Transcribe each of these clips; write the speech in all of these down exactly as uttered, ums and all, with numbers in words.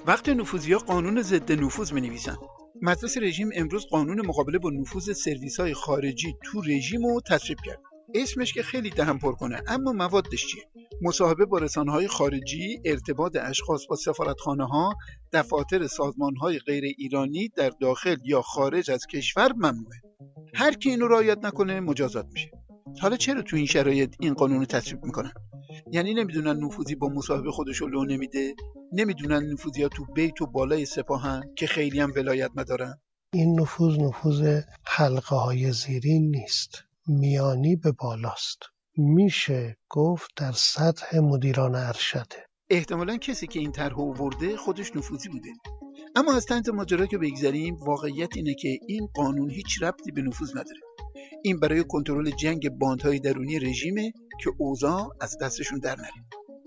وقت نفوذی‌ها قانون ضد نفوذ می‌نویسن. مجلس رژیم امروز قانون مقابله با نفوذ سرویس‌های خارجی تو رژیم رو تصویب کرد. اسمش که خیلی دهن پر کنه، اما موادش چیه؟ مصاحبه با رسانه‌های خارجی، ارتباط اشخاص با سفارتخانه‌ها، دفاتر سازمان‌های غیر ایرانی در داخل یا خارج از کشور ممنوعه. هر کی اینو رعایت نکنه مجازات میشه. حالا چرا تو این شرایط این قانون رو تصویب میکنن؟ یعنی نمیدونن نفوذی با مصاحبه خودشو لو نمیده؟ نمیدونن نفوذی‌ها تو بیت و بالای سپاهن که خیلی هم ولایت ندارن؟ این نفوذ نفوذ حلقه های زیرین نیست، میانی به بالاست. میشه گفت در سطح مدیران ارشده. احتمالاً کسی که این طرح آورده خودش نفوذی بوده. اما از طنز ماجرا که بگذریم، واقعیت اینه که این قانون هیچ ربطی به نفوذ نداره. این برای کنترل جنگ باندهای درونی رژیمه که اوضاع از دستشون در نره.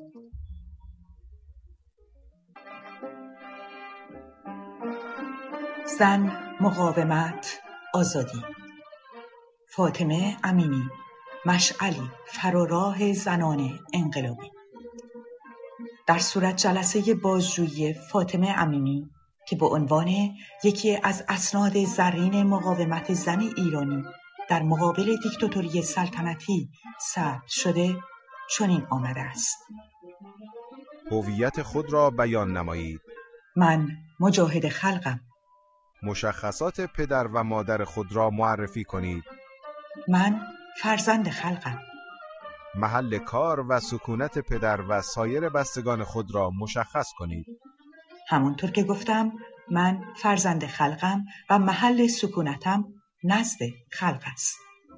زن، مقاومت، آزادی. فاطمه امینی، مشعلی فراراه زنان انقلابی. در صورت جلسه بازجویی فاطمه امینی که به عنوان یکی از اسناد زرین مقاومت زن ایرانی در مقابل دیکتاتوری سلطنتی ثبت شده، چنین آمده است: هویت خود را بیان نمایید. من مجاهد خلقم. مشخصات پدر و مادر خود را معرفی کنید. من فرزند خلقم. محل کار و سکونت پدر و سایر بستگان خود را مشخص کنید. همونطور که گفتم، من فرزند خلقم و محل سکونتم نزد خلق است.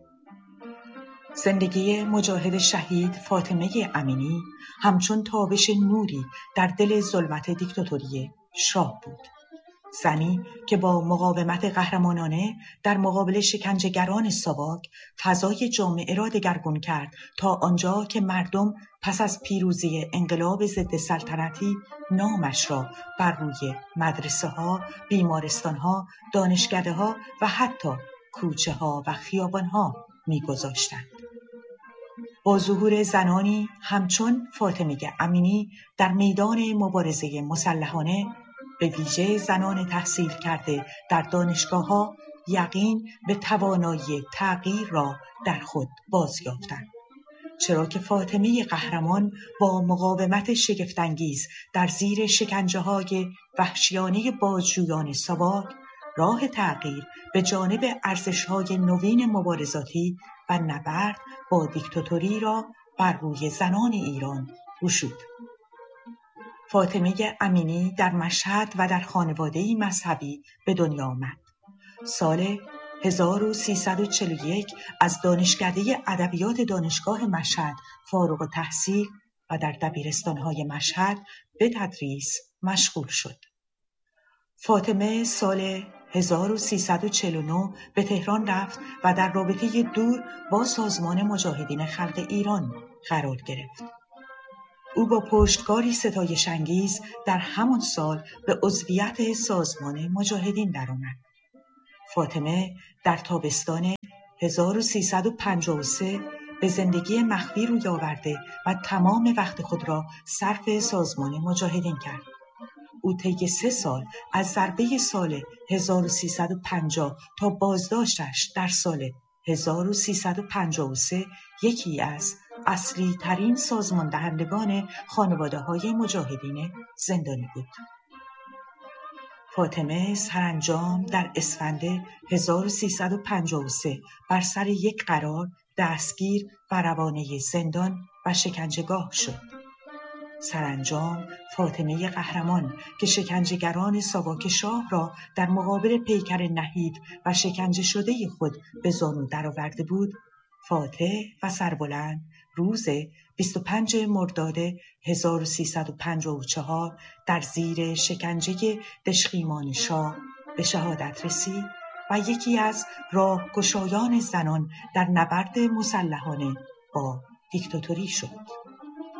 زندگی مجاهد شهید فاطمه امینی همچون تابش نوری در دل ظلمت دیکتاتوری شاه بود. زنی که با مقاومت قهرمانانه در مقابل شکنجهگران ساواک فضای جامعه را دگرگون کرد تا آنجا که مردم پس از پیروزی انقلاب ضد سلطنتی نامش را بر روی مدرسه ها، بیمارستان ها، دانشکده ها و حتی کوچه ها و خیابان ها می گذاشتند. با ظهور زنانی همچون فاطمه امینی در میدان مبارزه مسلحانه، به ویژه زنان تحصیل کرده در دانشگاه‌ها، یقین به توانایی تغییر را در خود بازیافتند. چرا که فاطمه قهرمان با مقاومت شگفت‌انگیز در زیر شکنجه‌های وحشیانه بازجویان ساواک، راه تغییر به جانب ارزش‌های نوین مبارزاتی و نبرد با دیکتاتوری را بر روی زنان ایران گشود. فاطمه امینی در مشهد و در خانواده‌ای مذهبی به دنیا آمد. سال هزار و سیصد و چهل و یک از دانشکده ادبیات دانشگاه مشهد فارغ التحصیل و در دبیرستان‌های مشهد به تدریس مشغول شد. فاطمه سال هزار و سیصد و چهل و نه به تهران رفت و در رابطه دور با سازمان مجاهدین خلق ایران قرار گرفت. او با پشتکاری ستایش‌انگیز در همان سال به عضویت سازمان مجاهدین درآمد. فاطمه در تابستان هزار و سیصد و پنجاه و سه به زندگی مخفی روی آورده و تمام وقت خود را صرف سازمان مجاهدین کرد. او طی سه سال از ضربه سال هزار و سیصد و پنجاه تا بازداشتش در سال هزار و سیصد و پنجاه و سه یکی از اصلی ترین سازمان دهندگان خانواده های مجاهدین زندانی بود. فاطمه سرانجام در اسفند هزار و سیصد و پنجاه و سه بر سر یک قرار دستگیر و روانه زندان و شکنجهگاه شد. سرانجام فاطمه قهرمان که شکنجهگران ساواک شاه را در مقابل پیکر نهید و شکنجه شده خود به زانو درآورده بود، فاتح و سربلند روز بیست و پنجم مرداد هزار و سیصد و پنجاه و چهار در زیر شکنجه دشخیمان شاه به شهادت رسید و یکی از راهگشایان زنان در نبرد مسلحانه با دیکتاتوری شد.